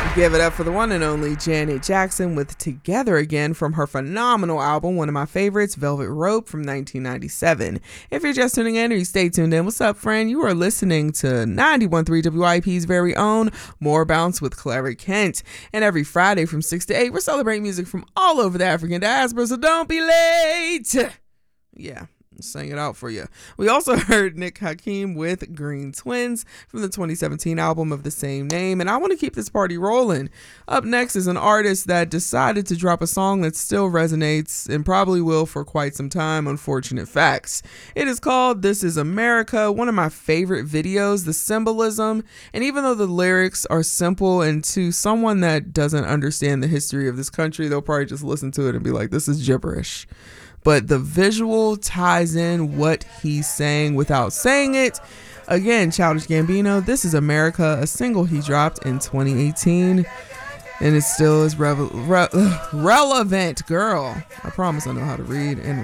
Give it up for the one and only Janet Jackson with Together Again from her phenomenal album, one of my favorites, Velvet Rope from 1997. If you're just tuning in or you stay tuned in, what's up, friend? You are listening to 91.3 WIP's very own More Bounce with Clara Kent. And every Friday from 6 to 8, we're celebrating music from all over the African diaspora, so don't be late. Yeah. Sang it out for you. We also heard Nick Hakim with Green Twins from the 2017 album of the same name, and I want to keep this party rolling. Up next is an artist that decided to drop a song that still resonates and probably will for quite some time, Unfortunate Facts. It is called This Is America, one of my favorite videos, the symbolism, and even though the lyrics are simple and to someone that doesn't understand the history of this country, they'll probably just listen to it and be like, this is gibberish. But the visual ties in what he's saying without saying it. Again, Childish Gambino, This Is America, a single he dropped in 2018. And it still is relevant, girl. I promise I know how to read and